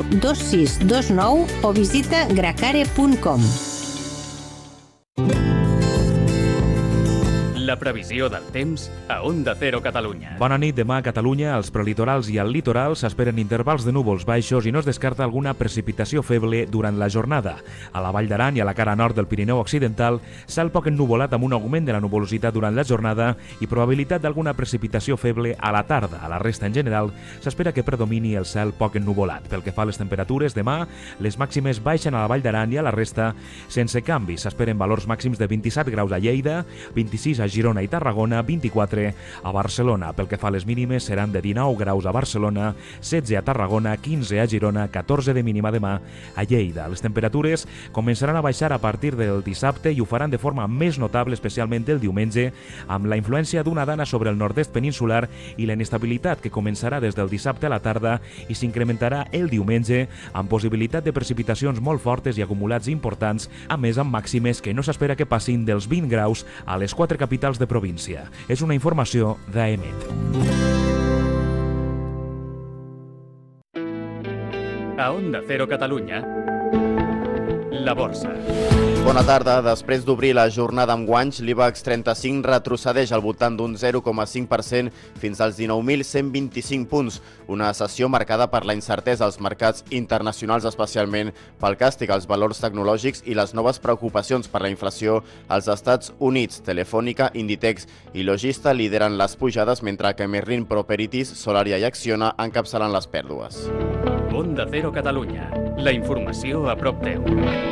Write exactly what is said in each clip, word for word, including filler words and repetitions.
dos sis dos nou o visita gracare punt com. La previsió del temps a Onda Cero Catalunya. Bona nit. Demà a Catalunya, als prelitorals i al litoral s'esperen intervals de núvols baixos i no es descarta alguna precipitació feble durant la jornada. A la Vall d'Aran i a la cara nord del Pirineu Occidental, cel poc ennuvolat amb un augment de la nuvolositat durant la jornada i probabilitat d'alguna precipitació feble a la tarda. A la resta, en general, s'espera que predomini el cel poc ennuvolat. Pel que fa a les temperatures, demà les màximes baixen a la Vall d'Aran i a la resta sense canvi. S'esperen valors màxims de vint-i-set graus a Lleida, vint-i-sis a Girona i Tarragona, vint-i-quatre a Barcelona. Pel que fa a les mínimes, seran de dinou graus a Barcelona, setze a Tarragona, quinze a Girona, catorze de mínima demà a Lleida. Les temperatures començaran a baixar a partir del dissabte i ho faran de forma més notable, especialment el diumenge, amb la influència d'una dana sobre el nord-est peninsular i la inestabilitat que començarà des del dissabte a la tarda i s'incrementarà el diumenge amb possibilitat de precipitacions molt fortes i acumulats importants, a més amb màximes que no s'espera que passin dels vint graus a les quatre capitals de província. És una informació d'A E M E T. A Onda Cero Catalunya, la borsa. Bona tarda. Després d'obrir la jornada amb guanys, l'IBEX trenta-cinc retrocedeix al voltant d'un zero coma cinc per cent fins als dinou mil cent vint-i-cinc punts. Una sessió marcada per la incertesa als mercats internacionals, especialment pel càstig als valors tecnològics i les noves preocupacions per la inflació als Estats Units. Telefònica, Inditex i Logista lideren les pujades, mentre que Merlin Properties, Solaria i Acciona encapçalen les pèrdues. Onda Cero Catalunya. La informació a prop teu.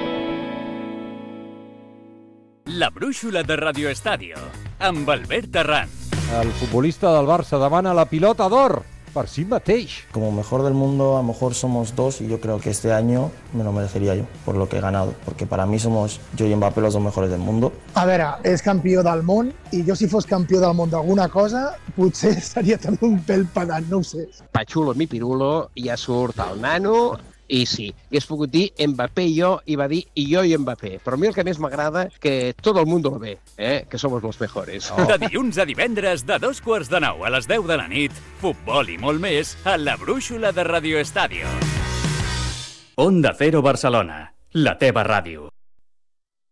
La brúixola de Radio Estadio, amb Albert Terran. El futbolista del Barça demana la pilota d'or per si mateix. Como mejor del mundo, a lo mejor somos dos y yo creo que este año me lo merecería yo por lo que he ganado, porque para mí somos yo y Mbappé los dos mejores del mundo. A veure, és campió del món i jo si fos campió del món d'alguna cosa potser seria també un pèl pedant, no ho sé. Pachulo mi pirulo, ja surt el nano. I sí, hagués pogut dir Mbappé i jo, i va dir i jo i Mbappé. Però a mi el que més m'agrada que tot el món lo ve, eh? Que somos los mejores. Oh. De dilluns a divendres, de dos quarts de nou a les deu de la nit, futbol i molt més a la brúixola de Radio Estadio. Onda Cero Barcelona, la teva ràdio.